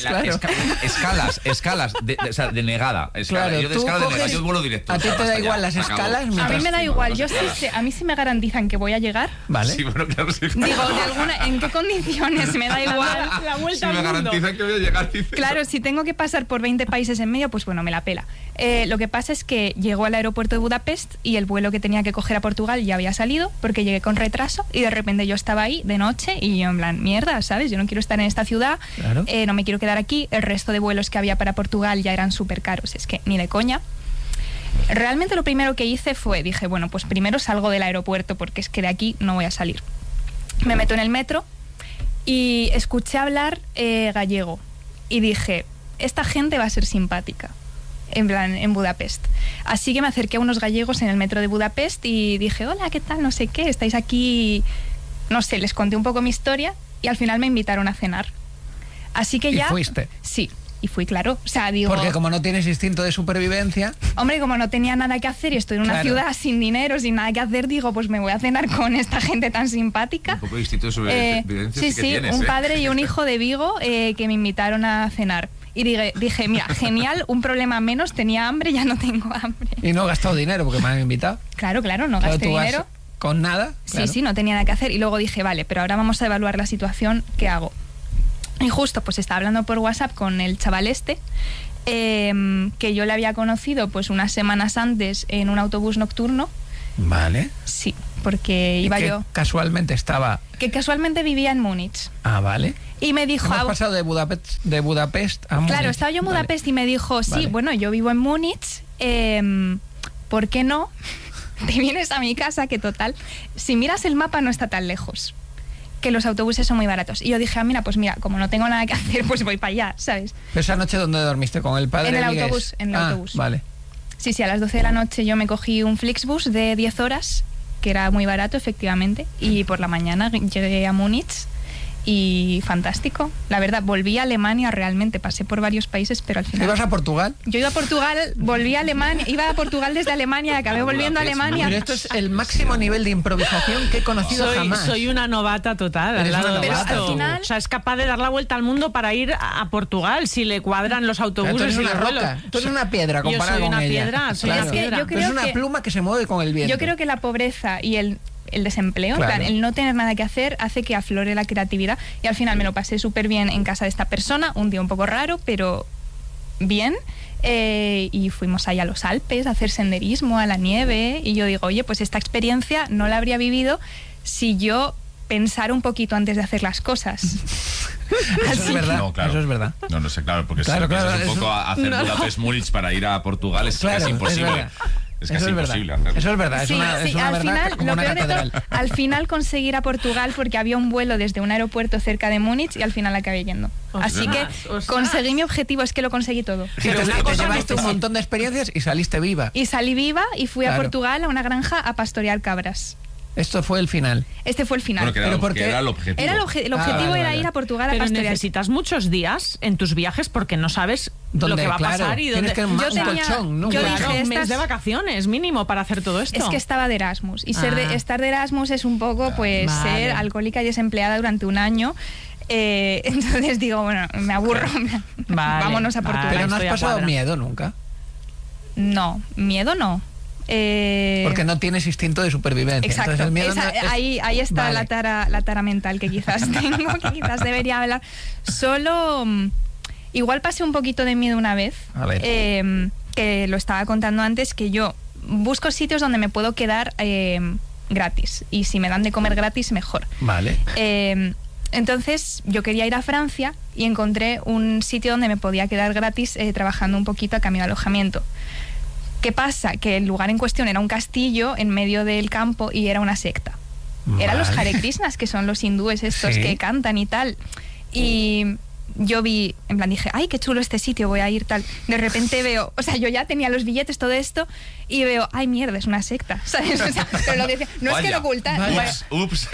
Speaker 3: Escalas denegada.
Speaker 1: Claro,
Speaker 3: yo de escala denegada, yo vuelo directo.
Speaker 1: ¿A ti te da igual las escalas?
Speaker 5: A mí me da igual. Yo a mí sí me garantizan que voy a llegar.
Speaker 1: Vale.
Speaker 3: Sí, bueno, claro, sí.
Speaker 5: Digo, ¿en qué condiciones? Me da igual.
Speaker 2: La vuelta
Speaker 3: si me garantizan que voy a llegar.
Speaker 5: Claro, si tengo que pasar por 20 países en medio, pues bueno, me la pela. Lo que pasa es que llegó al aeropuerto de Budapest y el vuelo que tenía que coger a Portugal ya había salido porque llegué con retraso y de repente yo estaba ahí de noche y yo en plan, mierda, ¿sabes? Yo no quiero estar en esta ciudad,
Speaker 1: claro.
Speaker 5: No me quiero quedar aquí, el resto de vuelos que había para Portugal ya eran súper caros, es que ni de coña. Realmente lo primero que hice dije, bueno, pues primero salgo del aeropuerto porque es que de aquí no voy a salir. Me meto en el metro y escuché hablar gallego y dije, esta gente va a ser simpática. En Budapest. Así que me acerqué a unos gallegos en el metro de Budapest y dije, hola, ¿qué tal? No sé qué, estáis aquí... No sé, les conté un poco mi historia y al final me invitaron a cenar. Así que ya...
Speaker 1: ¿Y fuiste?
Speaker 5: Sí, y fui, claro. O sea, digo...
Speaker 1: Porque como no tienes instinto de supervivencia...
Speaker 5: Hombre, como no tenía nada que hacer y estoy en una ciudad sin dinero, sin nada que hacer, digo, pues me voy a cenar con esta gente tan simpática.
Speaker 3: Un poco de instinto de supervivencia
Speaker 5: sí,
Speaker 3: que tienes,
Speaker 5: un padre y un hijo de Vigo que me invitaron a cenar. Y dije, mira, genial, un problema menos, tenía hambre, ya no tengo hambre.
Speaker 1: Y no he gastado dinero porque me han invitado.
Speaker 5: Claro, no gasté dinero.
Speaker 1: ¿Con nada? Claro.
Speaker 5: Sí, no tenía nada que hacer. Y luego dije, vale, pero ahora vamos a evaluar la situación, ¿qué hago? Y justo pues estaba hablando por WhatsApp con el chaval que yo le había conocido pues unas semanas antes en un autobús nocturno.
Speaker 1: Vale.
Speaker 5: Sí, porque iba yo...
Speaker 1: Casualmente estaba...
Speaker 5: Que casualmente vivía en Múnich.
Speaker 1: Ah, vale.
Speaker 5: Y me dijo...
Speaker 1: Hemos pasado de Budapest a Múnich.
Speaker 5: Claro, estaba yo en Budapest, vale. Y me dijo, sí, vale. Bueno, yo vivo en Múnich, ¿por qué no? Te vienes a mi casa, que total, si miras el mapa no está tan lejos, que los autobuses son muy baratos. Y yo dije, mira, como no tengo nada que hacer, pues voy para allá, ¿sabes?
Speaker 1: ¿Pero esa noche dónde dormiste? ¿Con el padre?
Speaker 5: En el autobús, en el autobús.
Speaker 1: Vale.
Speaker 5: Sí, a las 12 de la noche yo me cogí un Flixbus de 10 horas, que era muy barato, efectivamente, y por la mañana llegué a Múnich. Y fantástico. La verdad, volví a Alemania realmente. Pasé por varios países, pero al final...
Speaker 1: ¿Ibas a Portugal?
Speaker 5: Yo iba a Portugal, volví a Alemania, iba a Portugal desde Alemania y acabé volviendo a Alemania.
Speaker 1: Pero esto es el máximo nivel de improvisación que he conocido jamás.
Speaker 2: Soy una novata total al lado de esto. Final... O sea, es capaz de dar la vuelta al mundo para ir a Portugal si le cuadran los autobuses y los vuelos.
Speaker 1: Tú eres una piedra comparada con ella.
Speaker 2: Soy una piedra.
Speaker 5: Yo creo
Speaker 1: es una pluma que se mueve con el viento.
Speaker 5: Yo creo que la pobreza y el desempleo,
Speaker 1: claro.
Speaker 5: En plan, el no tener nada que hacer hace que aflore la creatividad, y al final me lo pasé súper bien en casa de esta persona, un día un poco raro, pero bien, y fuimos ahí a los Alpes a hacer senderismo, a la nieve, y yo digo, oye, pues esta experiencia no la habría vivido si yo pensara un poquito antes de hacer las cosas.
Speaker 1: Eso es verdad.
Speaker 3: No, claro.
Speaker 1: Eso es verdad.
Speaker 3: No sé, claro, porque
Speaker 1: claro,
Speaker 3: si piensas un poco a hacer Budapest Múnich para ir a Portugal es casi imposible. Es casi imposible hacerlo.
Speaker 1: Eso es verdad,
Speaker 5: sí,
Speaker 1: es una
Speaker 5: al
Speaker 1: verdad
Speaker 5: final,
Speaker 1: como
Speaker 5: lo
Speaker 1: una
Speaker 5: peor
Speaker 1: catedral.
Speaker 5: de todo, al final conseguí ir a Portugal porque había un vuelo desde un aeropuerto cerca de Múnich y al final acabé yendo. Así que conseguí mi objetivo, es que lo conseguí todo.
Speaker 1: Pero te llevaste un montón de experiencias y saliste viva.
Speaker 5: Y salí viva y fui a Portugal a una granja a pastorear cabras.
Speaker 1: Esto fue el final.
Speaker 5: Este fue el final.
Speaker 3: Bueno, que era el objetivo.
Speaker 5: El objetivo era ir a Portugal a pastorear.
Speaker 2: Pero necesitas muchos días en tus viajes porque no sabes lo que va a pasar y dónde.
Speaker 1: Tienes que un colchón, ¿no?
Speaker 2: Yo dije, un mes de vacaciones mínimo para hacer todo esto.
Speaker 5: Es que estaba de Erasmus y estar de Erasmus es un poco ser alcohólica y desempleada durante un año. Entonces digo, bueno, me aburro. Vámonos a Portugal.
Speaker 1: Pero no has pasado miedo nunca.
Speaker 5: No, miedo no.
Speaker 1: Porque no tienes instinto de supervivencia.
Speaker 5: Exacto.
Speaker 1: Entonces, el miedo
Speaker 5: ahí está la tara mental que quizás tengo, que quizás debería hablar. Solo igual pasé un poquito de miedo una vez, que lo estaba contando antes, que yo busco sitios donde me puedo quedar gratis, y si me dan de comer gratis mejor.
Speaker 1: Vale.
Speaker 5: Entonces yo quería ir a Francia y encontré un sitio donde me podía quedar gratis trabajando un poquito a cambio de alojamiento. ¿Qué pasa? Que el lugar en cuestión era un castillo en medio del campo y era una secta. Vale. Eran los Hare Krishnas, que son los hindúes estos que cantan y tal. Y yo vi, en plan dije, ay, qué chulo este sitio, voy a ir tal. De repente veo, o sea, yo ya tenía los billetes, todo esto, y veo, ay, mierda, es una secta, ¿sabes? O sea, pero lo decía, no es que lo ocultan.
Speaker 3: Ups.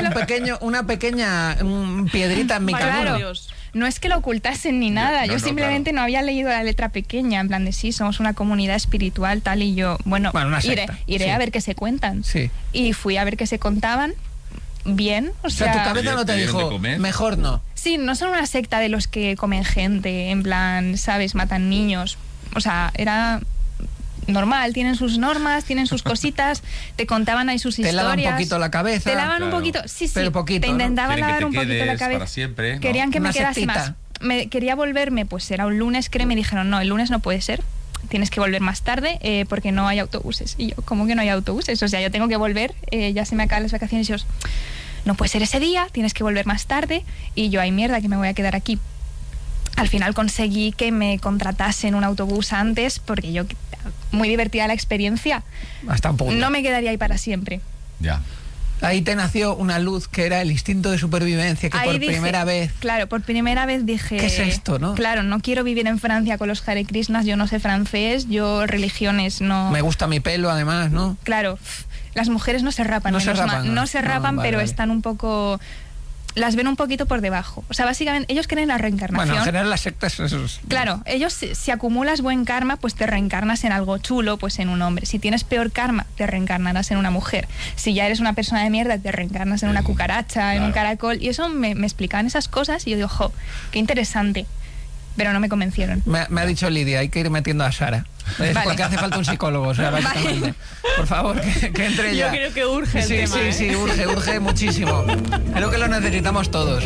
Speaker 1: Una pequeña piedrita en mi camino.
Speaker 5: Claro. No es que lo ocultasen ni nada, yo simplemente no había leído la letra pequeña, en plan de sí, somos una comunidad espiritual, tal, y yo, bueno iré a ver qué se cuentan.
Speaker 1: Sí.
Speaker 5: Y fui a ver qué se contaban, bien, o sea...
Speaker 1: tu cabeza no te dijo, mejor no.
Speaker 5: Sí, no son una secta de los que comen gente, en plan, ¿sabes? Matan niños, o sea, era... normal, tienen sus normas, tienen sus cositas, te contaban ahí sus historias.
Speaker 1: Te lavan un poquito la cabeza.
Speaker 5: Te lavan un poquito, sí,
Speaker 1: pero poquito,
Speaker 5: te intentaban lavar
Speaker 3: que
Speaker 5: un poquito la cabeza.
Speaker 3: Para siempre, ¿no?
Speaker 5: Querían que
Speaker 1: Una
Speaker 5: me quedase
Speaker 1: sectita.
Speaker 5: más. Quería volverme, pues era un lunes, creo, me dijeron, no, el lunes no puede ser, tienes que volver más tarde porque no hay autobuses. Y yo, ¿cómo que no hay autobuses? O sea, yo tengo que volver, ya se me acaban las vacaciones y yo, no puede ser ese día, tienes que volver más tarde. Y yo, ay, mierda, que me voy a quedar aquí. Al final conseguí que me contratasen un autobús antes porque yo, muy divertida la experiencia.
Speaker 1: Hasta un poco.
Speaker 5: No me quedaría ahí para siempre.
Speaker 3: Ya.
Speaker 1: Ahí te nació una luz que era el instinto de supervivencia, que
Speaker 5: ahí
Speaker 1: primera vez...
Speaker 5: Claro, por primera vez dije...
Speaker 1: ¿Qué es esto, no?
Speaker 5: Claro, no quiero vivir en Francia con los Hare Krishnas, yo no sé francés, yo religiones no...
Speaker 1: Me gusta mi pelo, además, ¿no?
Speaker 5: Claro, las mujeres no se rapan.
Speaker 1: No se rapan,
Speaker 5: pero
Speaker 1: vale.
Speaker 5: Están un poco... Las ven un poquito por debajo. O sea, básicamente, ellos creen en la reencarnación.
Speaker 1: Bueno, en general las sectas...
Speaker 5: Claro, ellos, si acumulas buen karma, pues te reencarnas en algo chulo, pues en un hombre. Si tienes peor karma, te reencarnarás en una mujer. Si ya eres una persona de mierda, te reencarnas en una cucaracha, en un caracol. Y eso me explicaban esas cosas y yo digo, jo, qué interesante. pero no me convencieron.
Speaker 1: Me ha dicho Lidia, hay que ir metiendo a Sara. Es
Speaker 5: Vale.
Speaker 1: porque hace falta un psicólogo, o sea, básicamente.
Speaker 5: Vale.
Speaker 1: Por favor, que entre ya.
Speaker 2: Yo creo que urge el
Speaker 1: Sí,
Speaker 2: tema,
Speaker 1: sí,
Speaker 2: ¿eh?
Speaker 1: sí, urge muchísimo. Creo que lo necesitamos todos.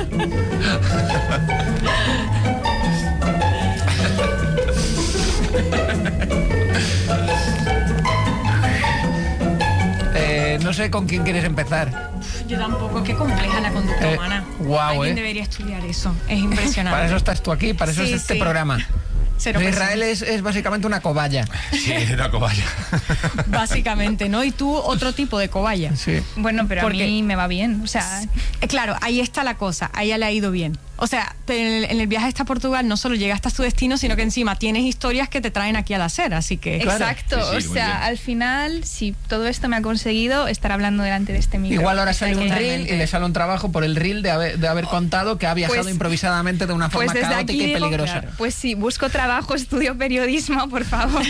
Speaker 1: No sé con quién quieres empezar.
Speaker 2: Yo tampoco, qué compleja la conducta humana.
Speaker 1: Guau,
Speaker 2: Alguien debería estudiar eso, es impresionante.
Speaker 1: Para eso estás tú aquí, para eso
Speaker 2: Sí,
Speaker 1: es este
Speaker 2: sí.
Speaker 1: programa.
Speaker 2: Cero
Speaker 1: Israel es básicamente una cobaya.
Speaker 3: Sí, una cobaya.
Speaker 2: Básicamente, ¿no? Y tú otro tipo de cobaya.
Speaker 1: Sí.
Speaker 5: Bueno, pero
Speaker 2: Porque-
Speaker 5: a mí me va bien, o sea...
Speaker 2: Claro, ahí está la cosa, a ella le ha ido bien. O sea, en el viaje hasta Portugal no solo llegaste a tu destino, sino que encima tienes historias que te traen aquí al hacer, así que...
Speaker 1: Claro.
Speaker 5: Exacto,
Speaker 3: Sí, sí,
Speaker 5: o
Speaker 3: muy
Speaker 5: sea,
Speaker 3: bien.
Speaker 5: al final, si todo esto me ha conseguido estar hablando delante de este micro.
Speaker 1: Igual ahora
Speaker 5: O sea,
Speaker 1: sale un reel
Speaker 5: totalmente.
Speaker 1: y le sale un trabajo por el reel de haber contado que ha viajado
Speaker 5: Pues-
Speaker 1: improvisadamente de una forma
Speaker 5: Pues desde
Speaker 1: caótica
Speaker 5: aquí
Speaker 1: y
Speaker 5: digo,
Speaker 1: peligrosa.
Speaker 2: claro.
Speaker 5: pues sí, busco trabajo, estudio periodismo, por favor.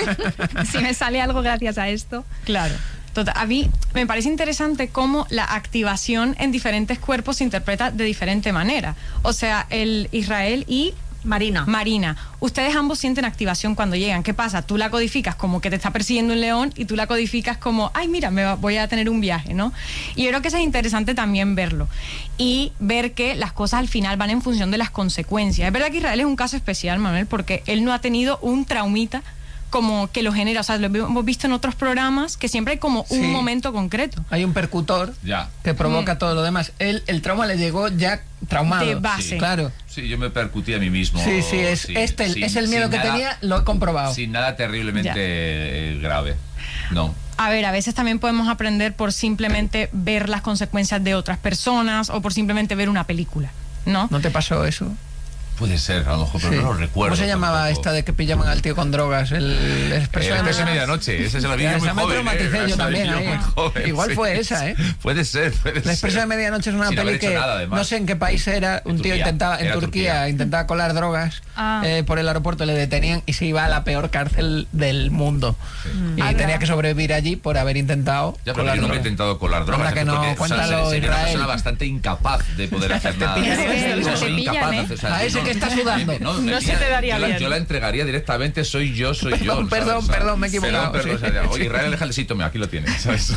Speaker 5: Si me sale algo gracias a esto.
Speaker 2: Claro. Total, a mí me parece interesante cómo la activación en diferentes cuerpos se interpreta de diferente manera. O sea, el Israel y Marina, ustedes ambos sienten activación cuando llegan. ¿Qué pasa? Tú la codificas como que te está persiguiendo un león y tú la codificas como, ay, mira, voy a tener un viaje, ¿no? Y yo creo que eso es interesante también verlo y ver que las cosas al final van en función de las consecuencias. Es verdad que Israel es un caso especial, Manuel, porque él no ha tenido un traumita como que lo genera, o sea, lo hemos visto en otros programas que siempre hay como
Speaker 1: Sí.
Speaker 2: un momento concreto.
Speaker 1: Hay un percutor
Speaker 3: Ya.
Speaker 1: que provoca todo lo demás. El trauma le llegó ya traumado.
Speaker 2: De base.
Speaker 3: Sí.
Speaker 1: Claro.
Speaker 3: Sí, yo me percutí a mí mismo.
Speaker 1: Sí, es el miedo
Speaker 3: sin
Speaker 1: que
Speaker 3: nada-
Speaker 1: tenía, lo he comprobado.
Speaker 3: Sin nada terriblemente grave. No.
Speaker 2: A ver, a veces también podemos aprender por simplemente ver las consecuencias de otras personas o por simplemente ver una película, ¿no?
Speaker 1: ¿No te pasó eso?
Speaker 3: Puede ser, a lo mejor, pero
Speaker 1: Sí.
Speaker 3: no lo recuerdo.
Speaker 1: ¿Cómo se llamaba
Speaker 3: tampoco.
Speaker 1: esta de que pillaban al tío con drogas? El expreso de
Speaker 3: Expreso de
Speaker 1: medianoche.
Speaker 3: medianoche, ese se la vi
Speaker 1: Ya,
Speaker 3: yo muy
Speaker 1: esa me
Speaker 3: joven.
Speaker 1: traumaticé yo
Speaker 3: Esa
Speaker 1: también
Speaker 3: vi yo
Speaker 1: ahí.
Speaker 3: muy joven,
Speaker 1: Igual
Speaker 3: sí.
Speaker 1: fue esa, ¿eh?
Speaker 3: Puede ser.
Speaker 1: El expreso de medianoche es una
Speaker 3: Sin
Speaker 1: peli
Speaker 3: haber hecho
Speaker 1: que
Speaker 3: nada, además.
Speaker 1: no sé en qué país era. Un tío
Speaker 3: Turquía.
Speaker 1: intentaba, en
Speaker 3: Era
Speaker 1: Turquía,
Speaker 3: Turquía.
Speaker 1: intentaba colar drogas
Speaker 5: Ah.
Speaker 1: por el aeropuerto, le detenían y se iba a la peor cárcel del mundo. Y
Speaker 5: Anda.
Speaker 1: tenía que sobrevivir allí por haber intentado
Speaker 3: Ya, pero
Speaker 1: colar
Speaker 3: yo nunca he
Speaker 1: drogas.
Speaker 3: intentado colar drogas.
Speaker 1: Anda que no,
Speaker 3: porque,
Speaker 1: cuéntalo,
Speaker 3: sería una
Speaker 1: Israel.
Speaker 3: persona bastante incapaz de poder hacer nada.
Speaker 1: pillan,
Speaker 3: O sea,
Speaker 5: te
Speaker 3: soy
Speaker 5: pillan,
Speaker 3: incapaz de
Speaker 5: ¿eh?
Speaker 3: hacer, o sea,
Speaker 1: A ese
Speaker 3: no,
Speaker 1: que está sudando.
Speaker 2: No se te daría bien.
Speaker 3: Yo la entregaría directamente, soy yo.
Speaker 1: Perdón, me he equivocado,
Speaker 3: Perdón,
Speaker 1: sí.
Speaker 3: o sea, oye, Israel, déjale, sí, tome, aquí lo tienes, ¿sabes?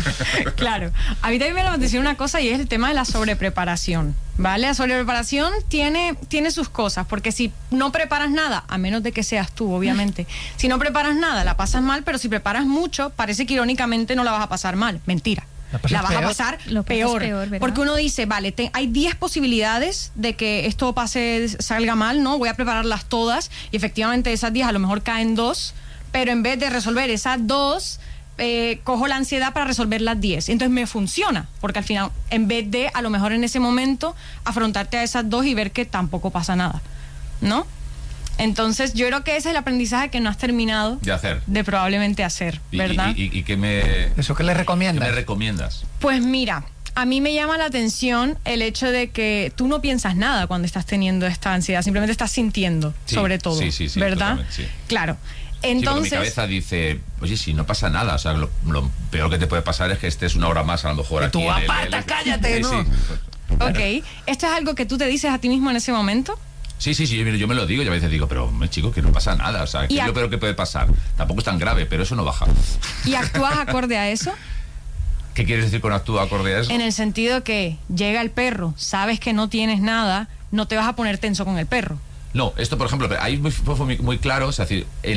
Speaker 2: Claro. A mí también me llama la atención una cosa y es el tema de la sobrepreparación, ¿vale? La sobrepreparación tiene sus cosas, porque si no preparas nada, a menos de que seas tú, obviamente, si no preparas nada, la pasas mal, pero si preparas mucho, parece que irónicamente no la vas a pasar mal. Mentira.
Speaker 1: La
Speaker 2: La vas
Speaker 1: pasas
Speaker 2: a
Speaker 1: peor.
Speaker 2: pasar
Speaker 5: Lo pasas
Speaker 2: peor,
Speaker 5: peor, ¿verdad?
Speaker 2: porque uno dice, vale, hay 10 posibilidades de que esto salga mal, ¿no? Voy a prepararlas todas y efectivamente esas 10 a lo mejor caen 2, pero en vez de resolver esas 2, cojo la ansiedad para resolver las 10. Entonces me funciona, porque al final, en vez de a lo mejor en ese momento afrontarte a esas 2 y ver que tampoco pasa nada, ¿no? Entonces yo creo que ese es el aprendizaje que no has terminado
Speaker 3: De hacer.
Speaker 2: de probablemente hacer, ¿verdad?
Speaker 3: ¿Y qué me
Speaker 1: ¿Eso qué le recomiendas?
Speaker 3: recomiendas?
Speaker 2: Pues mira, a mí me llama la atención el hecho de que tú no piensas nada cuando estás teniendo esta ansiedad, simplemente estás sintiendo,
Speaker 3: Sí,
Speaker 2: sobre todo,
Speaker 3: sí,
Speaker 2: ¿verdad?
Speaker 3: totalmente, sí.
Speaker 2: Claro.
Speaker 3: Sí, porque
Speaker 2: Entonces,
Speaker 3: mi cabeza dice, oye, si no pasa nada, o sea, lo peor que te puede pasar es que estés una hora más a lo mejor
Speaker 1: Que
Speaker 3: aquí.
Speaker 1: tú,
Speaker 3: en el-
Speaker 1: aparta, cállate,
Speaker 3: Sí,
Speaker 1: ¿no?
Speaker 3: sí.
Speaker 2: ok, ¿esto es algo que tú te dices a ti mismo en ese momento?
Speaker 3: Sí, yo me lo digo y a veces digo, pero hombre, chico, que no pasa nada, o sea, que
Speaker 2: Y
Speaker 3: es lo peor que puede pasar. Tampoco es tan grave, pero eso no baja.
Speaker 2: ¿Y actúas acorde a eso?
Speaker 3: ¿Qué quieres decir con actúa acorde a eso?
Speaker 2: En el sentido que llega el perro, sabes que no tienes nada, no te vas a poner tenso con el perro.
Speaker 3: No, esto por ejemplo, ahí fue muy claro, es decir, en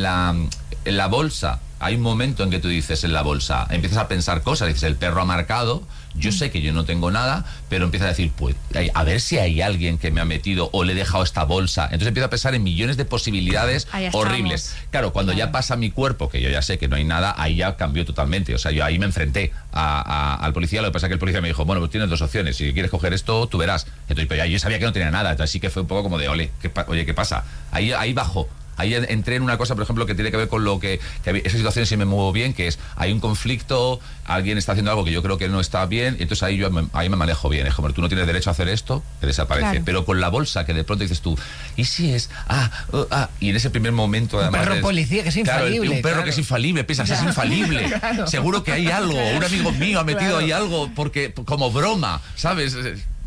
Speaker 3: la bolsa hay un momento en que tú dices en la bolsa, empiezas a pensar cosas, dices, el perro ha marcado, yo sé que yo no tengo nada, pero empiezas a decir, pues, a ver si hay alguien que me ha metido o le he dejado esta bolsa. Entonces empiezo a pensar en millones de posibilidades
Speaker 2: Ahí estamos.
Speaker 3: horribles. Claro, cuando ya pasa mi cuerpo, que yo ya sé que no hay nada, ahí ya cambió totalmente. O sea, yo ahí me enfrenté al policía, lo que pasa es que el policía me dijo, bueno, pues tienes 2 opciones, si quieres coger esto, tú verás. Entonces, pero ya yo sabía que no tenía nada, entonces sí que fue un poco como de, oye, ¿qué pasa? Ahí bajó. Ahí entré en una cosa, por ejemplo, que tiene que ver con lo que esa situación sí me muevo bien, que es, hay un conflicto, alguien está haciendo algo que yo creo que no está bien, y entonces ahí me manejo bien. Es como, tú no tienes derecho a hacer esto, que desaparece.
Speaker 2: Claro.
Speaker 3: Pero con la bolsa, que de pronto dices tú, ¿y si es? Y en ese primer momento, además...
Speaker 1: perro policía que es infalible,
Speaker 3: Claro, un perro
Speaker 1: claro.
Speaker 3: que es infalible, piensas, es infalible.
Speaker 1: Claro.
Speaker 3: Seguro que hay algo, un amigo mío ha metido
Speaker 1: Claro.
Speaker 3: ahí algo, porque como broma, ¿sabes?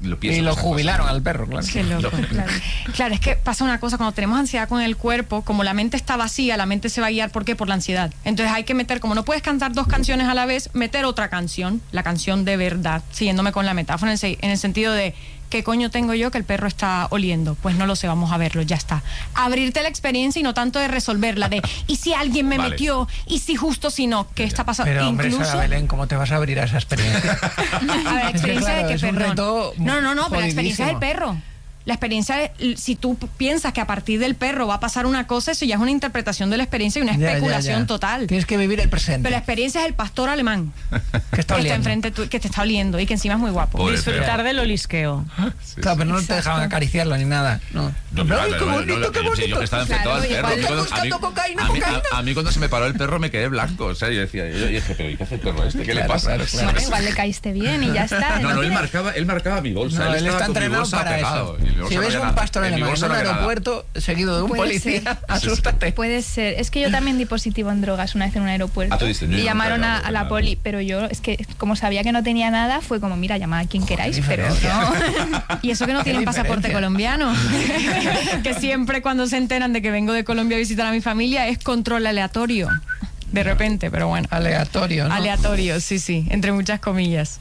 Speaker 3: lo pienso.
Speaker 1: Y lo jubilaron al perro, claro.
Speaker 2: Qué loco. Claro, es que pasa una cosa, cuando tenemos ansiedad con el cuerpo, como la mente está vacía, la mente se va a guiar, ¿por qué? Por la ansiedad. Entonces hay que meter, como no puedes cantar 2 canciones a la vez, meter otra canción, la canción de verdad, siguiéndome con la metáfora, en el sentido de, ¿qué coño tengo yo que el perro está oliendo? Pues no lo sé, vamos a verlo, ya está. Abrirte la experiencia y no tanto de resolverla, de, ¿y si alguien me metió? ¿Y si justo si no? ¿Qué está pasando?
Speaker 1: Pero hombre,
Speaker 2: incluso...
Speaker 1: Sara Belén, ¿cómo te vas a abrir a esa experiencia?
Speaker 2: A ver, experiencia
Speaker 1: claro,
Speaker 2: de qué,
Speaker 1: es un
Speaker 2: perdón.
Speaker 1: reto
Speaker 2: No, pero la experiencia del
Speaker 1: jodidísimo.
Speaker 2: perro. La experiencia, si tú piensas que a partir del perro va a pasar una cosa, eso ya es una interpretación de la experiencia y una especulación total.
Speaker 1: Tienes que vivir el presente.
Speaker 2: Pero la experiencia es el pastor alemán
Speaker 1: que está oliendo.
Speaker 2: enfrente que te está oliendo y que encima es muy guapo.
Speaker 3: Pobre
Speaker 2: Disfrutar
Speaker 3: perro.
Speaker 2: del olisqueo.
Speaker 3: Sí,
Speaker 1: Claro,
Speaker 3: sí.
Speaker 1: pero no te dejaban acariciarlo ni nada. No.
Speaker 3: No,
Speaker 1: Pero,
Speaker 3: claro,
Speaker 1: ¡ay, qué bonito, qué bonito!
Speaker 3: Yo que estaba enfrentado al perro.
Speaker 5: igual
Speaker 1: buscando cocaína.
Speaker 3: A mí cuando se me paró el perro me quedé blanco. O sea, yo dije, pero ¿y qué hace el perro este? ¿Qué le
Speaker 1: Claro,
Speaker 3: pasa?
Speaker 1: claro.
Speaker 5: Bueno, igual le caíste bien y ya está.
Speaker 3: No, él
Speaker 5: tiene-
Speaker 3: marcaba mi bolsa.
Speaker 1: No, él
Speaker 3: estaba
Speaker 1: está
Speaker 3: con mi
Speaker 1: entrenado
Speaker 3: bolsa
Speaker 1: para
Speaker 3: pegado,
Speaker 1: eso.
Speaker 3: y mi bolsa
Speaker 1: Si
Speaker 3: no
Speaker 1: ves
Speaker 3: había
Speaker 1: un
Speaker 3: nada.
Speaker 1: pastor
Speaker 3: En mi
Speaker 1: alemán en
Speaker 3: bolsa
Speaker 1: un
Speaker 3: no había nada.
Speaker 1: aeropuerto seguido de un
Speaker 5: Puede
Speaker 1: policía,
Speaker 5: ser.
Speaker 1: asústate.
Speaker 5: Puede ser. Es que yo también di positivo en drogas una vez en un aeropuerto.
Speaker 3: Ah, tú diste, yo
Speaker 5: y
Speaker 3: nunca
Speaker 5: llamaron
Speaker 3: he
Speaker 5: a
Speaker 3: dado
Speaker 5: la
Speaker 3: nada.
Speaker 5: poli, pero yo, es que como sabía que no tenía nada, fue como, mira, llamad a quien queráis, pero
Speaker 1: diferencia.
Speaker 5: no.
Speaker 2: Y eso que no
Speaker 1: Qué
Speaker 2: tienen pasaporte
Speaker 1: diferencia.
Speaker 2: colombiano. Que siempre cuando se enteran de que vengo de Colombia a visitar a mi familia es control aleatorio. De repente, pero bueno.
Speaker 1: Aleatorio, ¿no?
Speaker 2: Aleatorio, sí, entre muchas comillas.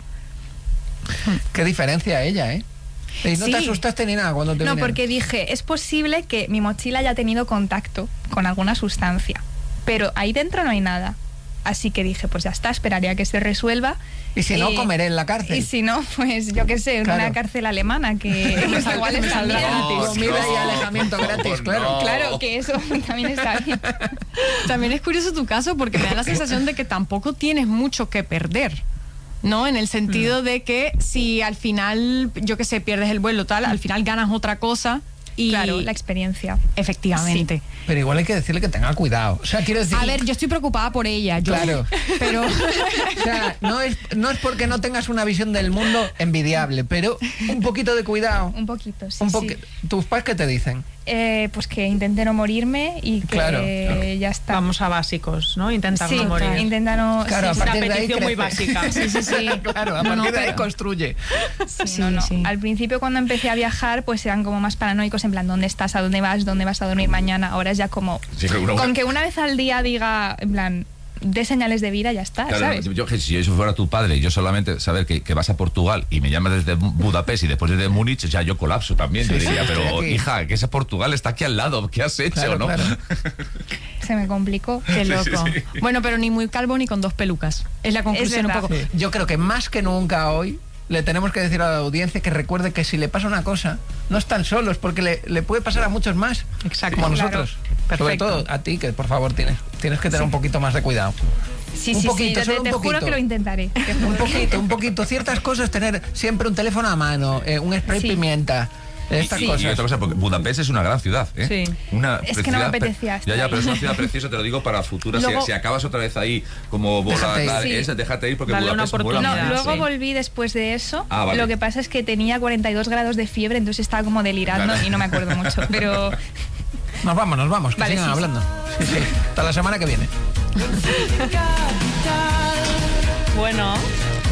Speaker 1: Qué diferencia ella, ¿eh? Y no
Speaker 2: Sí.
Speaker 1: te asustaste ni nada cuando te
Speaker 5: No,
Speaker 1: vinieron.
Speaker 5: porque dije, es posible que mi mochila haya tenido contacto con alguna sustancia, pero ahí dentro no hay nada. Así que dije, pues ya está, esperaría a que se resuelva.
Speaker 1: Y si no, comeré en la cárcel.
Speaker 5: Y si no, pues yo qué sé, en
Speaker 1: Claro.
Speaker 5: una cárcel alemana, que
Speaker 2: Me
Speaker 5: igual
Speaker 2: saldrá
Speaker 5: está bien.
Speaker 2: gratis.
Speaker 1: Comida y alejamiento gratis, claro.
Speaker 5: Claro, que eso también está bien.
Speaker 2: También es curioso tu caso porque me da la sensación de que tampoco tienes mucho que perder, ¿no? En el sentido de que si al final, yo qué sé, pierdes el vuelo tal, al final ganas otra cosa y...
Speaker 5: Claro, la experiencia.
Speaker 2: Efectivamente.
Speaker 1: Pero igual hay que decirle que tenga cuidado. O sea, quiero decir...
Speaker 2: A ver, yo estoy preocupada por ella.
Speaker 1: Claro.
Speaker 2: Pero...
Speaker 1: O sea, no es porque no tengas una visión del mundo envidiable, pero un poquito de cuidado.
Speaker 5: Un poquito, sí.
Speaker 1: Un
Speaker 5: sí.
Speaker 1: ¿Tus padres qué te dicen?
Speaker 5: Pues que intente no morirme y que
Speaker 1: Claro.
Speaker 5: ya está.
Speaker 2: Vamos a básicos, ¿no? Intentar
Speaker 5: sí,
Speaker 2: no morir.
Speaker 5: intenta no...
Speaker 1: Claro,
Speaker 5: sí,
Speaker 1: a
Speaker 2: Una
Speaker 1: partir de ahí
Speaker 2: petición muy
Speaker 1: crece.
Speaker 2: básica. Sí.
Speaker 1: Claro, a
Speaker 2: No,
Speaker 1: partir de ahí
Speaker 2: pero-
Speaker 1: construye.
Speaker 5: sí, no.
Speaker 2: sí.
Speaker 5: Al principio cuando empecé a viajar, pues eran como más paranoicos, en plan, ¿dónde estás? ¿A dónde vas a dormir mañana? Ahora es ya como...
Speaker 3: Sí, pero
Speaker 5: Con que una vez al día diga, en plan, de señales de vida, ya está,
Speaker 3: Claro,
Speaker 5: ¿sabes?
Speaker 3: si eso fuera tu padre y yo solamente saber que vas a Portugal y me llamas desde Budapest y después desde Múnich, ya yo colapso también.
Speaker 1: Sí,
Speaker 3: Yo
Speaker 1: sí,
Speaker 3: diría,
Speaker 1: estoy
Speaker 3: pero
Speaker 1: aquí.
Speaker 3: hija, que ese Portugal está aquí al lado, ¿qué has hecho,
Speaker 1: Claro,
Speaker 3: no?
Speaker 1: claro.
Speaker 5: Se me complicó.
Speaker 2: Qué loco.
Speaker 3: sí.
Speaker 2: Bueno, pero ni muy calvo ni con 2 pelucas. Es la conclusión un
Speaker 5: verdad.
Speaker 2: poco.
Speaker 1: Sí. Yo creo que más que nunca hoy le tenemos que decir a la audiencia que recuerde que si le pasa una cosa, no están solos, porque le puede pasar a muchos más.
Speaker 2: Exacto.
Speaker 1: Como a
Speaker 2: Claro.
Speaker 1: nosotros. Sobre
Speaker 2: Perfecto.
Speaker 1: todo a ti, que por favor tienes que tener un poquito más de cuidado.
Speaker 5: Sí,
Speaker 1: Un
Speaker 5: sí,
Speaker 1: poquito,
Speaker 5: sí,
Speaker 1: solo un
Speaker 5: te juro
Speaker 1: poquito.
Speaker 5: que lo intentaré. te
Speaker 1: Un
Speaker 5: juro.
Speaker 1: poquito. Ciertas cosas, tener siempre un teléfono a mano, un spray
Speaker 5: Sí.
Speaker 1: pimienta, estas
Speaker 3: Y
Speaker 1: cosas.
Speaker 3: otra cosa, porque Budapest es una gran ciudad, ¿eh?
Speaker 2: Sí.
Speaker 3: Una
Speaker 5: Es que no me
Speaker 3: ciudad
Speaker 5: apetecía estar
Speaker 3: Ya,
Speaker 5: ahí.
Speaker 3: pero es una ciudad preciosa, te lo digo para futuras.
Speaker 2: Luego-
Speaker 3: Si acabas otra vez ahí como bola,
Speaker 1: Déjate ir.
Speaker 3: tal,
Speaker 5: Sí.
Speaker 3: déjate ir porque
Speaker 2: Dale una
Speaker 3: Budapest mola
Speaker 2: oportunidad.
Speaker 5: No,
Speaker 3: mucho.
Speaker 5: luego
Speaker 2: sí.
Speaker 5: volví después de eso.
Speaker 3: Ah, vale.
Speaker 5: Lo que pasa es que tenía 42 grados de fiebre, entonces estaba como delirando
Speaker 3: Claro.
Speaker 5: y no me acuerdo mucho. Pero
Speaker 1: Nos vamos, que
Speaker 5: Vale,
Speaker 1: sigan
Speaker 5: sí,
Speaker 1: hablando. Sí. Hasta la semana que viene.
Speaker 2: Bueno.